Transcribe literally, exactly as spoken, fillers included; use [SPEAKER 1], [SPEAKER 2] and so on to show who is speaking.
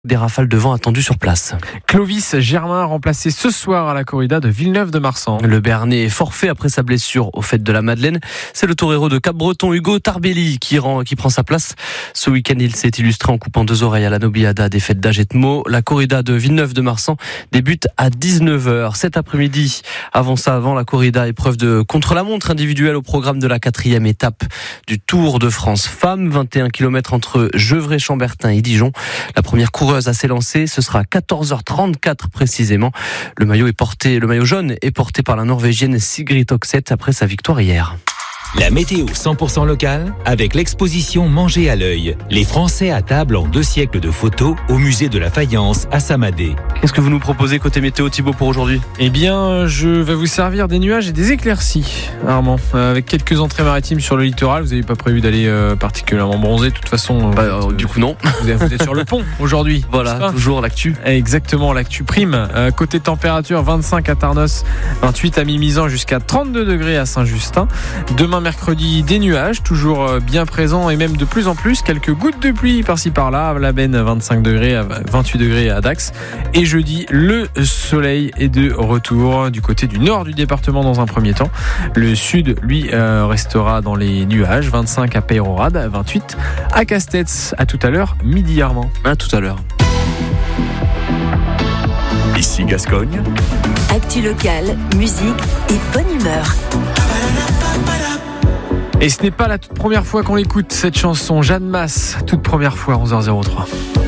[SPEAKER 1] Des rafales de vent attendues sur place.
[SPEAKER 2] Clovis Germain remplacé ce soir à la corrida de Villeneuve-de-Marsan.
[SPEAKER 1] Le Béarnais est forfait après sa blessure aux Fêtes de la Madeleine. C'est le torero de Cap-Breton Hugo Tarbelli qui, rend, qui prend sa place. Ce week-end, il s'est illustré en coupant deux oreilles à la Nobliada des Fêtes d'Agetmo. La corrida de Villeneuve-de-Marsan débute à dix-neuf heures cet après-midi. Avant ça, avant la corrida, épreuve de contre-la-montre individuelle au programme de la quatrième étape du Tour de France Femmes. vingt et un kilomètres entre Gevrey-Chambertin et Dijon. La première coureuse à s'élancer, ce sera à quatorze heures trente-quatre précisément. Le maillot est porté, le maillot jaune est porté par la Norvégienne Sigrid Oxeth après sa victoire hier.
[SPEAKER 3] La météo cent pour cent locale avec l'exposition Manger à l'œil. Les Français à table en deux siècles de photos au musée de la faïence à Samadé.
[SPEAKER 1] Qu'est-ce que vous nous proposez côté météo, Thibaut, pour aujourd'hui ?
[SPEAKER 2] Eh bien, je vais vous servir des nuages et des éclaircies, Armand, euh, avec quelques entrées maritimes sur le littoral. Vous n'avez pas prévu d'aller euh, particulièrement bronzer, de toute façon.
[SPEAKER 1] Bah,
[SPEAKER 2] euh,
[SPEAKER 1] euh, du coup, non.
[SPEAKER 2] Vous êtes, vous êtes sur le pont aujourd'hui.
[SPEAKER 1] Voilà, toujours l'actu.
[SPEAKER 2] Exactement, l'actu prime. Euh, côté température, vingt-cinq à Tarnos, vingt-huit à Mimizan, jusqu'à trente-deux degrés à Saint-Justin. Demain, mercredi, des nuages, toujours bien présents et même de plus en plus. Quelques gouttes de pluie par-ci par-là. À la Benne, vingt-cinq degrés, à vingt-huit degrés à Dax. Et jeudi, le soleil est de retour du côté du nord du département dans un premier temps. Le sud, lui, euh, restera dans les nuages. vingt-cinq à Peyrorade, vingt-huit à Castets. À tout à l'heure, midi Armand.
[SPEAKER 1] À tout à l'heure.
[SPEAKER 4] Ici Gascogne.
[SPEAKER 5] Actu locale, musique et bonne humeur.
[SPEAKER 2] Et ce n'est pas la toute première fois qu'on l'écoute, cette chanson. Jeanne Masse, toute première fois, onze heures zéro trois.